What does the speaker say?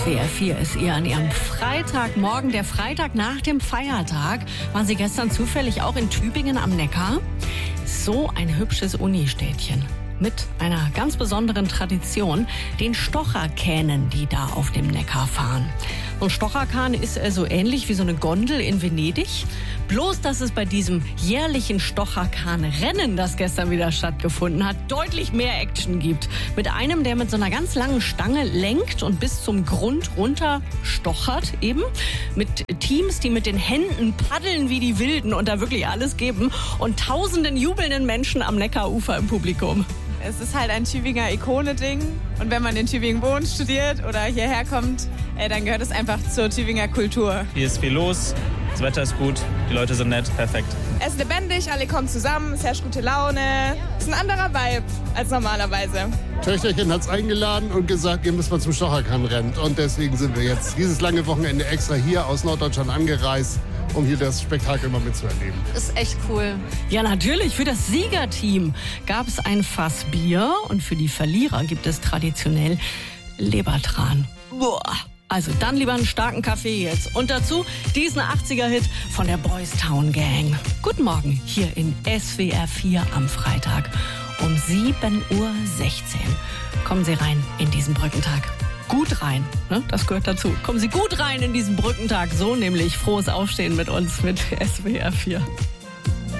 SWR 4 ist ihr an ihrem Freitagmorgen, der Freitag nach dem Feiertag. Waren Sie gestern zufällig auch in Tübingen am Neckar? So ein hübsches Unistädtchen mit einer ganz besonderen Tradition, den Stocherkähnen, die da auf dem Neckar fahren. So ein Stocherkahn ist so ähnlich wie so eine Gondel in Venedig. Bloß, dass es bei diesem jährlichen Stocherkahn-Rennen, das gestern wieder stattgefunden hat, deutlich mehr Action gibt. Mit einem, der mit so einer ganz langen Stange lenkt und bis zum Grund runter stochert eben. Mit Teams, die mit den Händen paddeln wie die Wilden und da wirklich alles geben. Und tausenden jubelnden Menschen am Neckarufer im Publikum. Es ist halt ein Tübinger Ikone-Ding. Und wenn man in Tübingen wohnt, studiert oder hierher kommt, dann gehört es einfach zur Tübinger Kultur. Hier ist viel los, das Wetter ist gut, die Leute sind nett, perfekt. Es ist lebendig, alle kommen zusammen, es herrscht gute Laune. Es ist ein anderer Vibe als normalerweise. Töchterchen hat es eingeladen und gesagt, ihr müsst mal zum Stocherkahn rennen. Und deswegen sind wir jetzt dieses lange Wochenende extra hier aus Norddeutschland angereist, um hier das Spektakel mal mitzuerleben. Ist echt cool. Ja, natürlich. Für das Siegerteam gab es ein Fass Bier und für die Verlierer gibt es traditionell Lebertran. Boah. Also dann lieber einen starken Kaffee jetzt. Und dazu diesen 80er-Hit von der Boys Town Gang. Guten Morgen hier in SWR 4 am Freitag um 7:16 Uhr. Kommen Sie rein in diesen Brückentag. Gut rein, ne? Das gehört dazu. Kommen Sie gut rein in diesen Brückentag. So nämlich frohes Aufstehen mit uns, mit SWR 4.